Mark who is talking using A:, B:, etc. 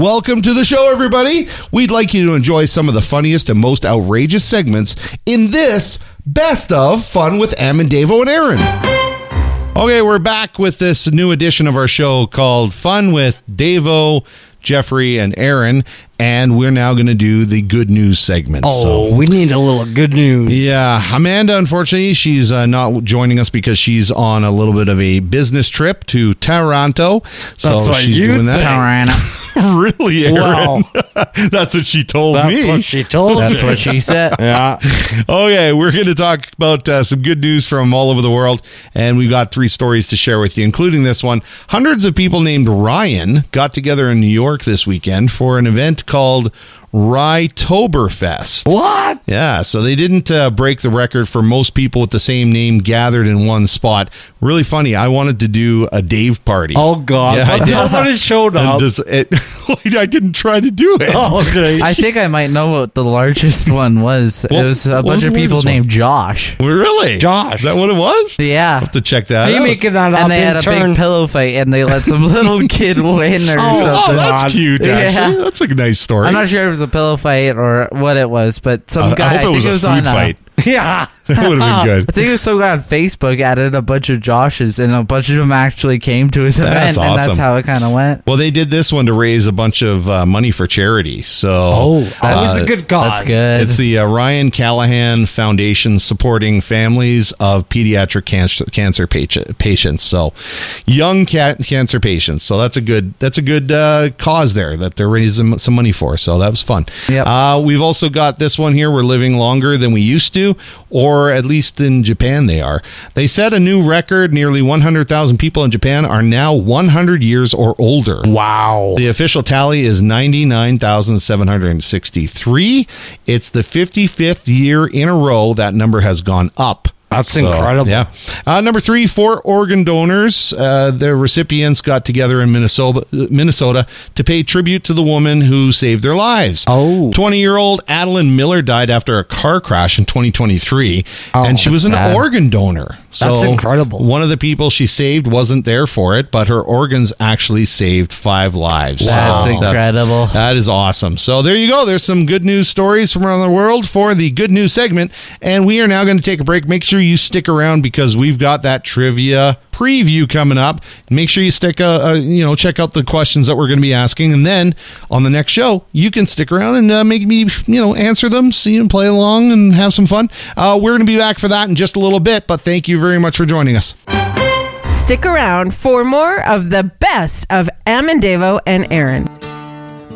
A: Welcome to the show, everybody. We'd like you to enjoy some of the funniest and most outrageous segments in this Best of Fun with Am and Davo and Aaron. Okay, we're back with this new edition of our show called Fun with Davo, Jeffrey, and Aaron, and we're now going to do the good news segment.
B: We need a little good news.
A: Yeah, Amanda, unfortunately, she's not joining us because she's on a little bit of a business trip to Toronto. So she's doing that.
B: Toronto.
A: Really, Aaron?
B: Wow.
A: That's what she told me.
B: That's what she told me.
C: That's what she said.
B: Yeah.
A: Okay, we're going to talk about some good news from all over the world, and we've got 3 stories to share with you, including this one. Hundreds of people named Ryan got together in New York this weekend for an event called Rytoberfest.
B: What?
A: Yeah, so they didn't break the record for most people with the same name gathered in one spot. Really funny. I wanted to do a Dave party.
B: Oh, God.
A: Yeah, I
B: But
A: did.
B: nobody showed up.
A: I didn't try to do it.
B: Oh, okay.
C: I think I might know what the largest one was.
A: What-
C: It was a
A: what
C: bunch
A: was
C: of
A: the
C: people
A: largest one?
C: named Josh.
A: Really?
B: Josh.
A: Is that what it was?
C: Yeah.
A: I'll have to check that
B: Are you
A: out.
B: making that up
C: And they had
B: in
C: a
B: turn?
C: big pillow fight, and they let some little kid win or
A: Oh,
C: something.
A: that's cute, actually.
C: Yeah.
A: That's a nice story.
C: I'm not sure if it was a pillow fight or what it was, but some
A: I
C: guy.
A: hope it was
C: think
A: a food
C: on
A: fight.
B: Yeah.
A: That would have been
C: I
A: good.
C: think it was some guy on Facebook added a bunch of Joshes, and a bunch of them actually came to his event,
A: That's
C: and
A: awesome.
C: that's how it kind of went.
A: Well, they did this one to raise a bunch of money for charity. So,
B: That was a good cause.
C: That's good.
A: it's the Ryan Callahan Foundation supporting families of pediatric cancer patients. So, young cancer patients. So that's a good cause there that they're raising some money for. So that was fun.
C: Yep.
A: We've also got this one here. We're living longer than we used to, or at least in Japan they are. They set a new record. Nearly 100,000 people in Japan are now 100 years or older.
B: Wow.
A: The official tally is 99,763. It's the 55th year in a row that number has gone up.
B: That's incredible.
A: Yeah. Number 3, 4 organ donors. The recipients got together in Minnesota to pay tribute to the woman who saved their lives.
B: Oh.
A: 20-year-old Adeline Miller died after a car crash in 2023, and she was an
C: sad.
A: organ donor. So
B: That's incredible.
A: One of the people she saved wasn't there for it, but her organs actually saved 5 lives.
C: That's
A: So
C: incredible.
A: that is awesome. So there you go. There's some good news stories from around the world for the good news segment. And we are now going to take a break. Make sure you stick around because we've got that trivia preview coming up. Make sure you check out the questions that we're going to be asking. And then on the next show, you can stick around and make me, answer them, see and play along and have some fun. We're going to be back for that in just a little bit, but thank you very much for joining us.
D: Stick around for more of the best of Am and Davo and Aaron.